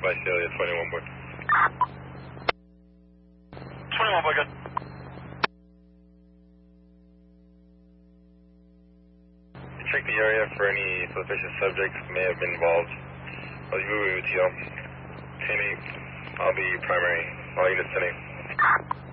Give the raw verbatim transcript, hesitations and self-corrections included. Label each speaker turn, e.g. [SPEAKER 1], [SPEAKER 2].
[SPEAKER 1] Visalia, twenty-one boy.
[SPEAKER 2] twenty-one boy, good.
[SPEAKER 1] Check the area for any suspicious subjects may have been involved. I'll be moving with you. ten eight, I'll be primary. All units ten eight.